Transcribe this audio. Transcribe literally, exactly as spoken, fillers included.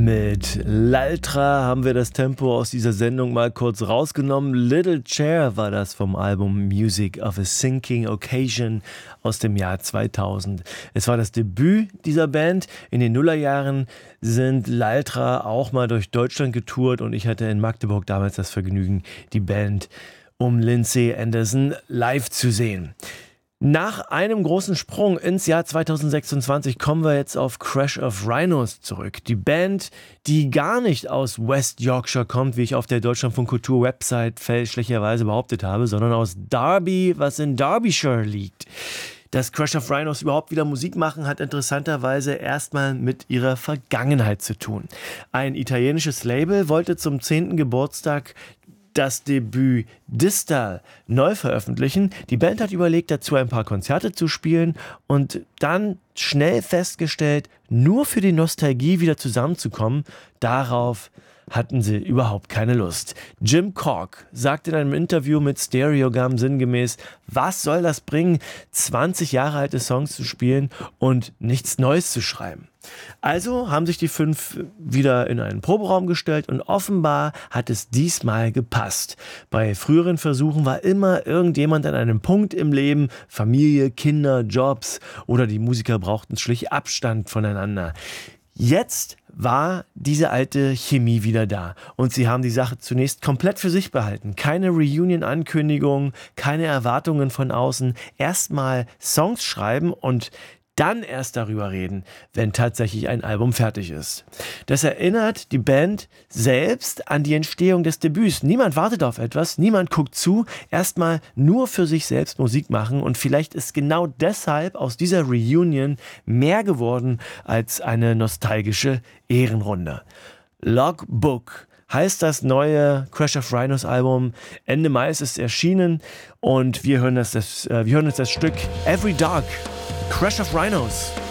Mit Laltra haben wir das Tempo aus dieser Sendung mal kurz rausgenommen. Little Chair war das vom Album Music of a Sinking Occasion aus dem Jahr zweitausend. Es war das Debüt dieser Band. In den Nullerjahren sind Laltra auch mal durch Deutschland getourt und ich hatte in Magdeburg damals das Vergnügen, die Band um Lindsay Anderson live zu sehen. Nach einem großen Sprung ins Jahr zweitausendsechsundzwanzig kommen wir jetzt auf Crash of Rhinos zurück. Die Band, die gar nicht aus West Yorkshire kommt, wie ich auf der Deutschlandfunk Kultur Website fälschlicherweise behauptet habe, sondern aus Derby, was in Derbyshire liegt. Dass Crash of Rhinos überhaupt wieder Musik machen, hat interessanterweise erstmal mit ihrer Vergangenheit zu tun. Ein italienisches Label wollte zum zehnten Geburtstag das Debüt Distal neu veröffentlichen. Die Band hat überlegt, dazu ein paar Konzerte zu spielen und dann schnell festgestellt, nur für die Nostalgie wieder zusammenzukommen, darauf hatten sie überhaupt keine Lust. Jim Cork sagte in einem Interview mit Stereogum sinngemäß, was soll das bringen, zwanzig Jahre alte Songs zu spielen und nichts Neues zu schreiben. Also haben sich die fünf wieder in einen Proberaum gestellt und offenbar hat es diesmal gepasst. Bei früheren Versuchen war immer irgendjemand an einem Punkt im Leben, Familie, Kinder, Jobs oder die Musiker brauchten schlicht Abstand voneinander. Jetzt war diese alte Chemie wieder da und sie haben die Sache zunächst komplett für sich behalten. Keine Reunion-Ankündigung, keine Erwartungen von außen. Erstmal Songs schreiben und dann erst darüber reden, wenn tatsächlich ein Album fertig ist. Das erinnert die Band selbst an die Entstehung des Debüts. Niemand wartet auf etwas, niemand guckt zu, erstmal nur für sich selbst Musik machen und vielleicht ist genau deshalb aus dieser Reunion mehr geworden als eine nostalgische Ehrenrunde. Logbook heißt das neue Crash of Rhinos Album. Ende Mai ist es erschienen und wir hören, das, das, wir hören uns das Stück Every Dark, Crash of Rhinos.